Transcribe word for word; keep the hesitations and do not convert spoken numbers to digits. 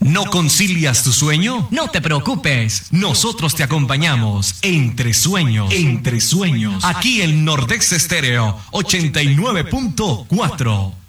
¿No concilias tu sueño? No te preocupes. Nosotros te acompañamos entre sueños. Entre sueños. Aquí en Nordex Estéreo ochenta y nueve punto cuatro.